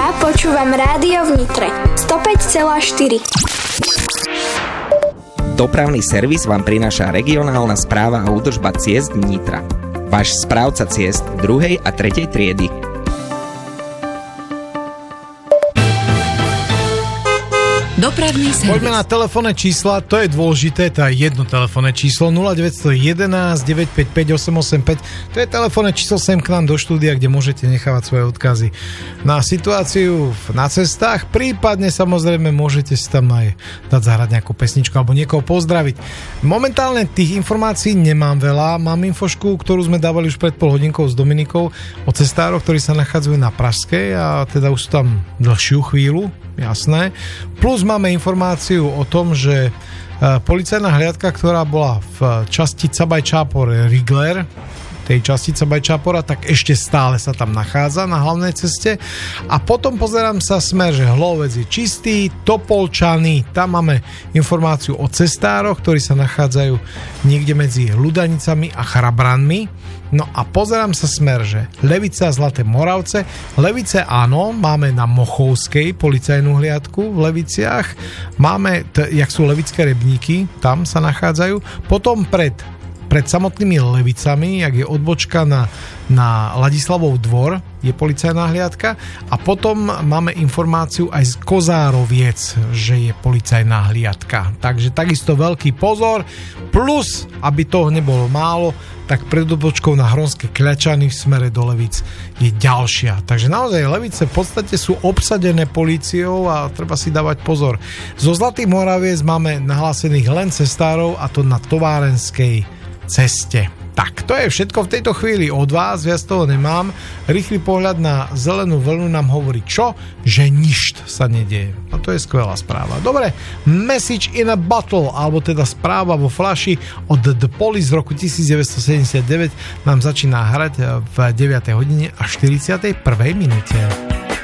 Ja počúvam rádio v Nitre 105,4. Dopravný servis vám prináša regionálna správa a údržba ciest Nitra. Váš správca ciest 2. a 3. triedy. Dopravný servis. Poďme na telefónne čísla, to je dôležité, to je jedno telefónne číslo 0911 955 885. To je telefónne číslo sem k nám do štúdia, kde môžete nechávať svoje odkazy na situáciu na cestách, prípadne samozrejme môžete si tam aj dať zahrať nejakú pesničku alebo niekoho pozdraviť. Momentálne tých informácií nemám veľa, mám infošku, ktorú sme dávali už pred pol hodinkou s Dominikou o cestároch, ktorí sa nachádzajú na Pražskej a teda už sú tam dlhšiu chvíľu. Jasné. Plus máme informáciu o tom, že policajná hliadka, ktorá bola v časti Cabaj-Čápor-Rigler, tej časti Cabaj-Čápora, tak ešte stále sa tam nachádza na hlavnej ceste. A potom pozerám sa smer, že Hlovec je čistý, Topolčany, tam máme informáciu o cestároch, ktorí sa nachádzajú niekde medzi Ludanicami a Chrabranmi. No a pozerám sa smer, že Levice a Zlaté Moravce. Levice áno, máme na Mochovskej policajnú hliadku v Leviciach. Máme, jak sú Levické Rybníky, tam sa nachádzajú. Potom pred samotnými Levicami, jak je odbočka na Ladislavov dvor, je policajná hliadka. A potom máme informáciu aj z Kozároviec, že je policajná hliadka. Takže takisto veľký pozor. Plus, aby toho nebolo málo, tak pred odbočkou na Hronské Kľačany v smere do Levic je ďalšia. Takže naozaj Levice v podstate sú obsadené políciou a treba si dávať pozor. Zo Zlatých Moraviec máme nahlásených len cestárov, a to na Továrenskej ceste. Tak, to je všetko v tejto chvíli od vás, viac toho nemám. Rýchly pohľad na zelenú vlnu nám hovorí čo? Že ništ sa nedieje. A to je skvelá správa. Dobre, Message in a Bottle, alebo teda správa vo fľaši od The Police z roku 1979 nám začína hrať v 9. hodine a 41. minúte.